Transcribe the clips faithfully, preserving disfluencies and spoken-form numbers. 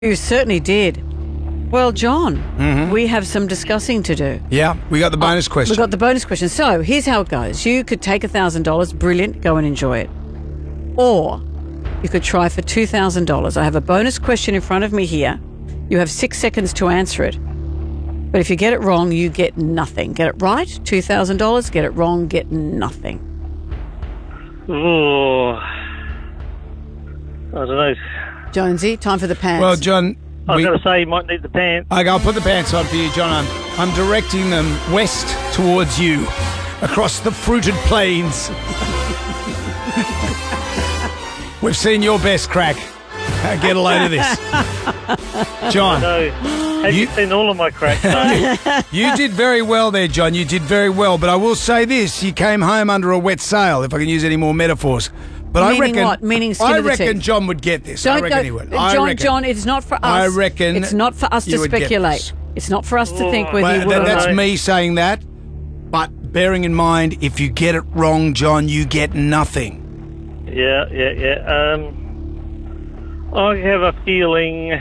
You certainly did. Well, John, Mm-hmm. we have some discussing to do. Yeah, we got the bonus question. We've got the bonus question. So here's how it goes. You could take one thousand dollars. Brilliant. Go and enjoy it. Or you could try for two thousand dollars. I have a bonus question in front of me here. You have six seconds to answer it. But if you get it wrong, you get nothing. Get it right, two thousand dollars. Get it wrong, get nothing. Oh, I don't know. Jonesy, time for the pants. Well, John, I've we, got to say, you might need the pants. okay, I'll put the pants on for you, John. I'm, I'm directing them west towards you, across the fruited plains. We've seen your best crack. Uh, Get a load of this. John, No, have you, You- seen all of my crack? No. you did very well there, John. You did very well. But I will say this, you came home under a wet sail, if I can use any more metaphors. But Meaning I reckon, what? Meaning skin I of the reckon teeth. John would get this. Don't I reckon go, he would. John, I reckon. John, it's not for us. I reckon It's not for us you to would get speculate. this. It's not for us to think whether Well, you would that- or that's not. me saying that. But bearing in mind, if you get it wrong, John, you get nothing. Yeah, yeah, yeah. Um, I have a feeling,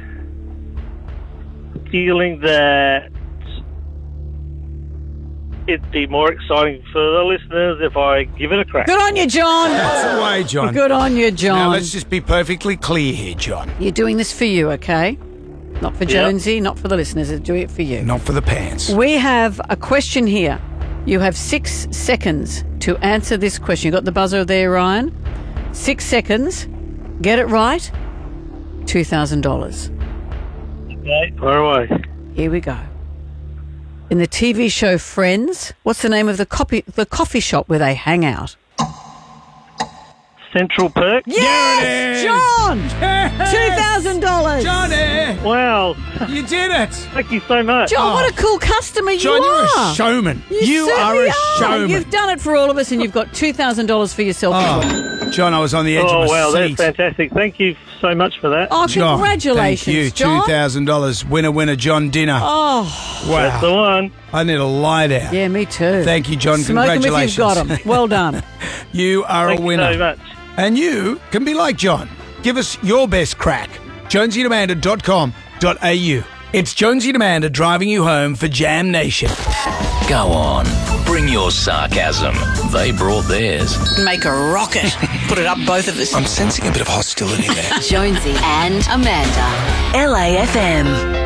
feeling that it'd be more exciting for the listeners if I give it a crack. Good on you, John. That's the way, John. Good on you, Now, John. let's just be perfectly clear here, John. You're doing this for you, okay? Not for Jonesy, not for the listeners. It's doing it for you. Not for the pants. We have a question here. You have six seconds to answer this question. You got the buzzer there, Ryan? Six seconds. Get it right. two thousand dollars. Okay, far away. Here we go. In the T V show Friends, what's the name of the, copy, the coffee shop where they hang out? Central Perk. Yes, John! two thousand dollars. Johnny! Wow, You did it! thank you so much. John, what a cool customer you John, are. you're a showman. You, are certainly a showman. You've done it for all of us, and you've got two thousand dollars for yourself. Oh, John, I was on the edge Oh, of a wow, that's seat. fantastic. Thank you so much for that. Oh, John, congratulations, thank you. John. two thousand dollars. Winner, winner, John Dinner. Oh, That's the Wow. one. I need a lie down. yeah, me too. Thank you, John. Smoke 'em Congratulations. if you've got 'em. Well done. You are Thank a you winner. so much. And you can be like John. Give us your best crack. jonesy and amanda dot com dot a u. It's Jonesy and Amanda driving you home for Jam Nation. Go on, bring your sarcasm. They brought theirs. Make a rocket. Put it up both of us. I'm sensing a bit of hostility there. Jonesy and Amanda. L A F M.